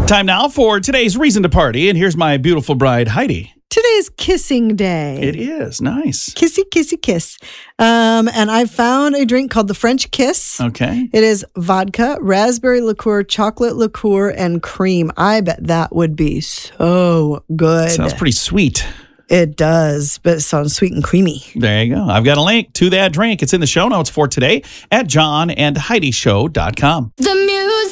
Time now for today's reason to party, and here's my beautiful bride, Heidi. Today's kissing day. It is. Nice. Kissy, kissy, kiss. And I found a drink called the French Kiss. Okay. It is vodka, raspberry liqueur, chocolate liqueur, and cream. I bet that would be so good. Sounds pretty sweet. It does, but it sounds sweet and creamy. There you go. I've got a link to that drink. It's in the show notes for today at johnandheidishow.com. The music.